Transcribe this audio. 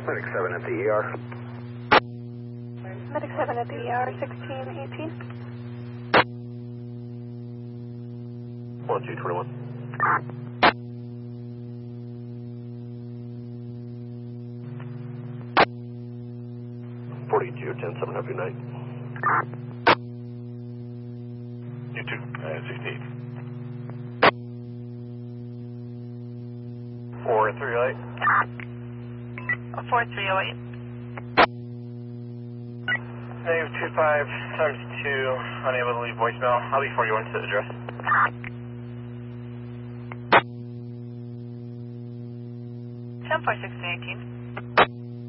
Medic 7 at the ER. Medic 7 at the ER, 1618. 1221. $42, 10-7, have a good night. You too, 68. 4308. 4308. Negative 25 times 2, unable to leave voicemail. I'll be 41 to the address. Ten 4 1618.